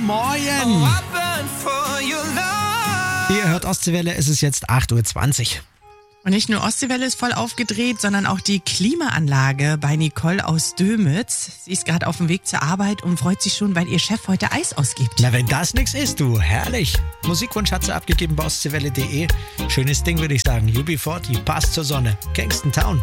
Morgen. Ihr hört Ostseewelle, es ist jetzt 8.20 Uhr. Und nicht nur Ostseewelle ist voll aufgedreht, sondern auch die Klimaanlage bei Nicole aus Dömitz. Sie ist gerade auf dem Weg zur Arbeit und freut sich schon, weil ihr Chef heute Eis ausgibt. Na, wenn das nix ist, du, herrlich. Musikwunsch hat sie abgegeben bei ostseewelle.de. Schönes Ding, würde ich sagen. UB40, passt zur Sonne. Kingston Town.